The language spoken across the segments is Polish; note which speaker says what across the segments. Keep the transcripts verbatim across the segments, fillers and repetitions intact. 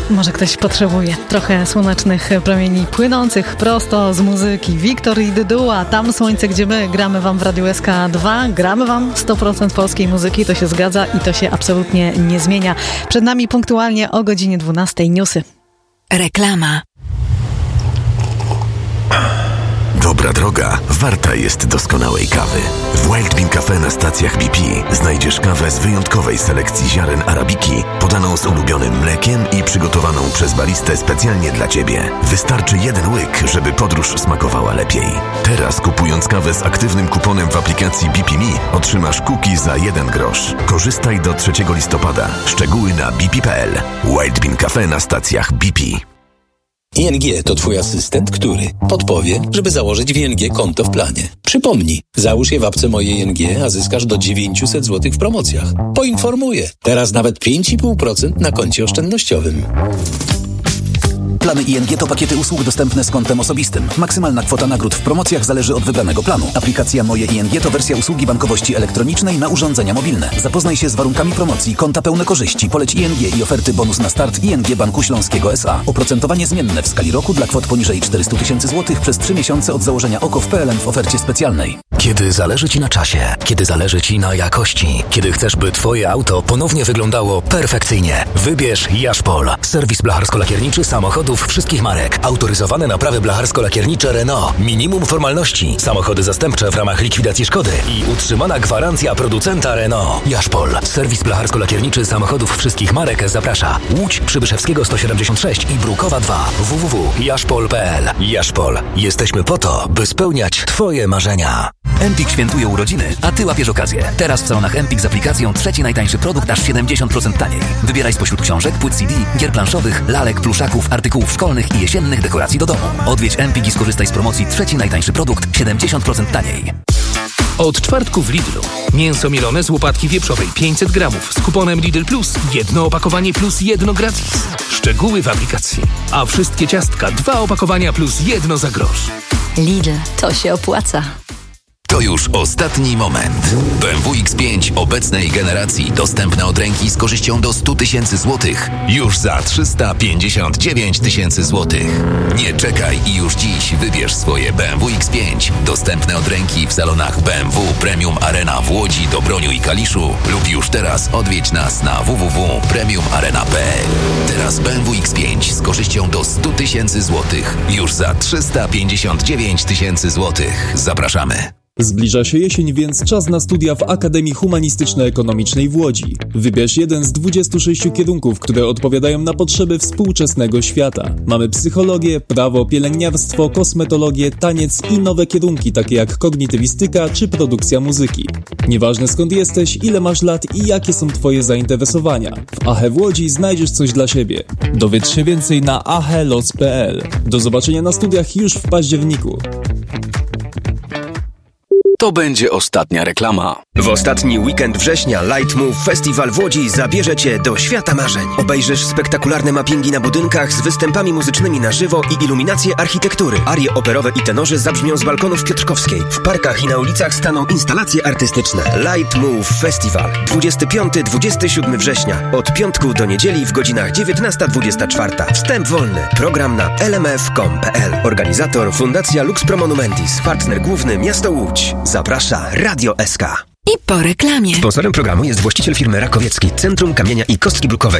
Speaker 1: Może ktoś potrzebuje trochę słonecznych promieni płynących prosto z muzyki. Wiktor i Dyduła, Tam Słońce, gdzie my gramy wam w Radiu S K dwa. Gramy wam sto procent polskiej muzyki, to się zgadza i to się absolutnie nie zmienia. Przed nami punktualnie o godzinie dwunastej newsy.
Speaker 2: Reklama.
Speaker 3: Dobra droga warta jest doskonałej kawy. W Wild Bean Cafe na stacjach B P znajdziesz kawę z wyjątkowej selekcji ziaren arabiki, podaną z ulubionym mlekiem i przygotowaną przez baristę specjalnie dla Ciebie. Wystarczy jeden łyk, żeby podróż smakowała lepiej. Teraz kupując kawę z aktywnym kuponem w aplikacji B P Me otrzymasz cookie za jeden grosz. Korzystaj do trzeciego listopada. Szczegóły na b p kropka p l. Wild Bean Cafe na stacjach B P.
Speaker 4: I N G to Twój asystent, który podpowie, żeby założyć w I N G konto w planie. Przypomnij, załóż je w apce Moje I N G, a zyskasz do dziewięćset złotych w promocjach. Poinformuję, teraz nawet pięć i pół procent na koncie oszczędnościowym.
Speaker 5: Plany I N G to pakiety usług dostępne z kontem osobistym. Maksymalna kwota nagród w promocjach zależy od wybranego planu. Aplikacja Moje I N G to wersja usługi bankowości elektronicznej na urządzenia mobilne. Zapoznaj się z warunkami promocji, konta pełne korzyści, poleć I N G i oferty bonus na start I N G Banku Śląskiego S A. Oprocentowanie zmienne w skali roku dla kwot poniżej czterysta tysięcy złotych przez trzy miesiące od założenia O K O w P L N w ofercie specjalnej.
Speaker 6: Kiedy zależy Ci na czasie, kiedy zależy Ci na jakości, kiedy chcesz, by Twoje auto ponownie wyglądało perfekcyjnie, wybierz Jaszpol. Serwis blacharsko-lakierniczy samochodów wszystkich marek. Autoryzowane naprawy blacharsko-lakiernicze Renault. Minimum formalności. Samochody zastępcze w ramach likwidacji szkody i utrzymana gwarancja producenta Renault. Jaszpol. Serwis blacharsko-lakierniczy samochodów wszystkich marek zaprasza. Łódź, Przybyszewskiego sto siedemdziesiąt sześć i Brukowa dwa. w w w kropka jaszpol kropka p l. Jaszpol. Jesteśmy po to, by spełniać Twoje marzenia.
Speaker 7: Empik świętuje urodziny, a Ty łapiesz okazję. Teraz w salonach Empik z aplikacją trzeci najtańszy produkt aż siedemdziesiąt procent taniej. Wybieraj spośród książek, płyt C D, gier planszowych, lalek, pluszaków, artykułów szkolnych i jesiennych dekoracji do domu. Odwiedź Empik i skorzystaj z promocji trzeci najtańszy produkt siedemdziesiąt procent taniej.
Speaker 8: Od czwartku w Lidlu. Mięso mielone z łopatki wieprzowej pięćset gramów z kuponem Lidl Plus. Jedno opakowanie plus jedno gratis. Szczegóły w aplikacji. A wszystkie ciastka dwa opakowania plus jedno za grosz.
Speaker 2: Lidl, to się opłaca.
Speaker 9: To już ostatni moment. B M W X pięć obecnej generacji dostępne od ręki z korzyścią do sto tysięcy złotych. Już za trzysta pięćdziesiąt dziewięć tysięcy złotych. Nie czekaj i już dziś wybierz swoje B M W X pięć. Dostępne od ręki w salonach B M W Premium Arena w Łodzi, Dobroniu i Kaliszu lub już teraz odwiedź nas na w w w kropka premium arena kropka p l. Teraz B M W X pięć z korzyścią do sto tysięcy złotych. Już za trzysta pięćdziesiąt dziewięć tysięcy złotych. Zapraszamy.
Speaker 10: Zbliża się jesień, więc czas na studia w Akademii Humanistyczno-Ekonomicznej w Łodzi. Wybierz jeden z dwudziestu sześciu kierunków, które odpowiadają na potrzeby współczesnego świata. Mamy psychologię, prawo, pielęgniarstwo, kosmetologię, taniec i nowe kierunki takie jak kognitywistyka czy produkcja muzyki. Nieważne skąd jesteś, ile masz lat i jakie są Twoje zainteresowania. W A H E w Łodzi znajdziesz coś dla siebie. Dowiedz się więcej na a h e los kropka p l. Do zobaczenia na studiach już w październiku.
Speaker 11: To będzie ostatnia reklama.
Speaker 12: W ostatni weekend września Light Move Festival w Łodzi zabierze Cię do świata marzeń. Obejrzysz spektakularne mappingi na budynkach z występami muzycznymi na żywo i iluminacje architektury. Arie operowe i tenorzy zabrzmią z balkonów Piotrkowskiej. W parkach i na ulicach staną instalacje artystyczne. Light Move Festival. dwudziestego piątego do dwudziestego siódmego września. Od piątku do niedzieli w godzinach dziewiętnasta dwudziesta czwarta. Wstęp wolny. Program na l m f kropka com kropka p l. Organizator Fundacja Lux Pro Monumentis. Partner główny Miasto Łódź. Zaprasza Radio S K.
Speaker 2: I po reklamie.
Speaker 12: Sponsorem programu jest właściciel firmy Rakowiecki, Centrum Kamienia i Kostki Brukowej.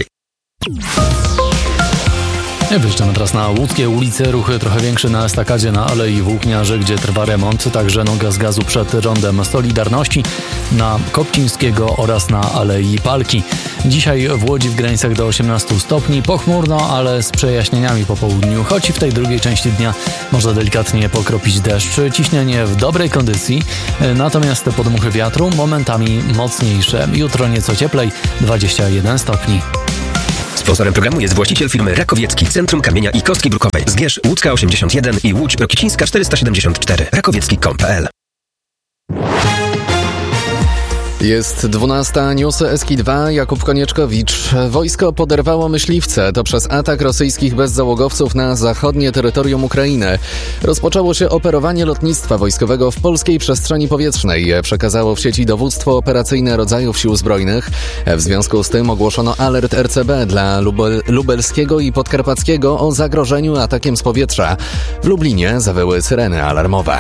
Speaker 13: Wyjeżdżamy teraz na łódzkie ulice, ruchy trochę większe na estakadzie na Alei Włókniarzy, gdzie trwa remont, także noga z gazu przed Rondem Solidarności, na Kopcińskiego oraz na Alei Palki. Dzisiaj w Łodzi w granicach do osiemnastu stopni, pochmurno, ale z przejaśnieniami po południu, choć w tej drugiej części dnia może delikatnie pokropić deszcz. Ciśnienie w dobrej kondycji, natomiast podmuchy wiatru momentami mocniejsze. Jutro nieco cieplej, dwadzieścia jeden stopni.
Speaker 12: Sponsorem programu jest właściciel firmy Rakowiecki, Centrum Kamienia i Kostki Brukowej. Zgierz Łódzka osiemdziesiąt jeden i Łódź Rokicińska czterysta siedemdziesiąt cztery. rakowiecki kropka com kropka p l.
Speaker 14: Jest dwunasta, newsy S K dwa, Jakub Konieczkowicz. Wojsko poderwało myśliwce. To przez atak rosyjskich bezzałogowców na zachodnie terytorium Ukrainy. Rozpoczęło się operowanie lotnictwa wojskowego w polskiej przestrzeni powietrznej. Przekazało w sieci dowództwo operacyjne rodzajów sił zbrojnych. W związku z tym ogłoszono alert R C B dla Lubel- lubelskiego i podkarpackiego o zagrożeniu atakiem z powietrza. W Lublinie zawyły syreny alarmowe.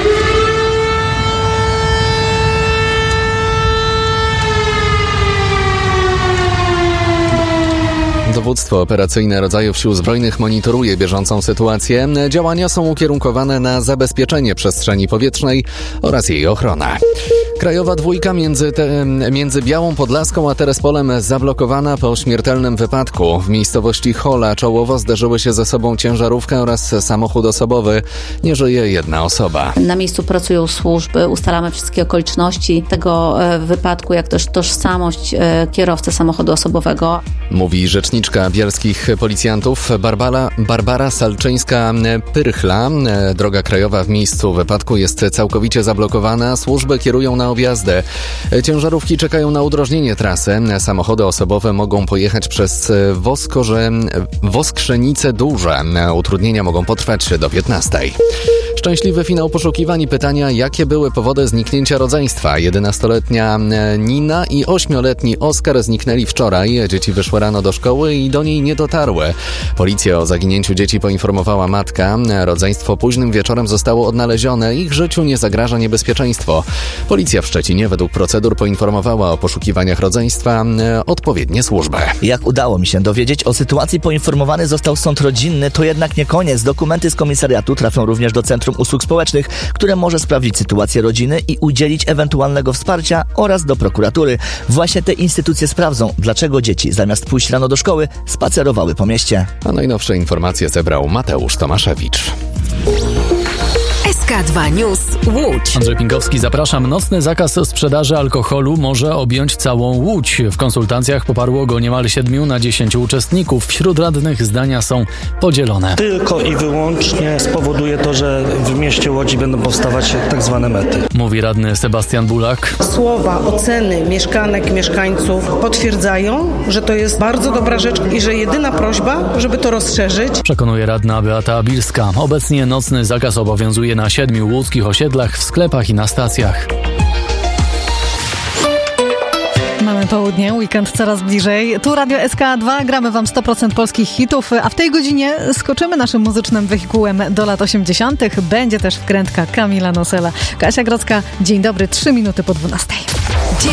Speaker 14: Dowództwo operacyjne rodzajów sił zbrojnych monitoruje bieżącą sytuację. Działania są ukierunkowane na zabezpieczenie przestrzeni powietrznej oraz jej ochronę. Krajowa dwójka między, te, między Białą Podlaską a Terespolem zablokowana po śmiertelnym wypadku. W miejscowości Hola czołowo zderzyły się ze sobą ciężarówka oraz samochód osobowy. Nie żyje jedna osoba.
Speaker 15: Na miejscu pracują służby, ustalamy wszystkie okoliczności tego wypadku, jak też tożsamość kierowcy samochodu osobowego.
Speaker 14: Mówi rzeczniczka bielskich policjantów Barbara, Barbara Salczyńska-Pyrchla. Droga krajowa w miejscu wypadku jest całkowicie zablokowana. Służby kierują na objazdy. Ciężarówki czekają na udrożnienie trasy. Samochody osobowe mogą pojechać przez Woskorze, Woskrzenice Duże. Utrudnienia mogą potrwać do piętnastej. Szczęśliwy finał poszukiwań i pytania, jakie były powody zniknięcia rodzeństwa. jedenastoletnia Nina i ośmioletni Oskar zniknęli wczoraj. Dzieci wyszły rano do szkoły i do niej nie dotarły. Policja o zaginięciu dzieci poinformowała matka. Rodzeństwo późnym wieczorem zostało odnalezione. Ich życiu nie zagraża niebezpieczeństwo. Policja w Szczecinie według procedur poinformowała o poszukiwaniach rodzeństwa odpowiednie służby.
Speaker 16: Jak udało mi się dowiedzieć, o sytuacji poinformowany został sąd rodzinny. To jednak nie koniec. Dokumenty z komisariatu trafią również do Centrum Usług Społecznych, które może sprawdzić sytuację rodziny i udzielić ewentualnego wsparcia, oraz do prokuratury. Właśnie te instytucje sprawdzą, dlaczego dzieci zamiast pójść rano do szkoły spacerowały po mieście.
Speaker 14: A najnowsze informacje zebrał Mateusz Tomaszewicz.
Speaker 2: S K dwa News Łódź.
Speaker 13: Andrzej Pinkowski, zapraszam. Nocny zakaz sprzedaży alkoholu może objąć całą Łódź. W konsultacjach poparło go niemal siedmiu na dziesięciu uczestników. Wśród radnych zdania są podzielone.
Speaker 17: Tylko i wyłącznie spowoduje to, że w mieście Łodzi będą powstawać tak zwane mety.
Speaker 13: Mówi radny Sebastian Bulak.
Speaker 18: Słowa, oceny mieszkanek, mieszkańców potwierdzają, że to jest bardzo dobra rzecz i że jedyna prośba, żeby to rozszerzyć.
Speaker 13: Przekonuje radna Beata Abilska. Obecnie nocny zakaz obowiązuje na siedmiu łódzkich osiedlach, w sklepach i na stacjach.
Speaker 1: Mamy południe, weekend coraz bliżej. Tu Radio S K dwa, gramy wam sto procent polskich hitów, a w tej godzinie skoczymy naszym muzycznym wehikułem do lat osiemdziesiątych. Będzie też wkrętka Kamila Nosela. Kasia Grodzka, dzień dobry, trzy minuty po dwunastej.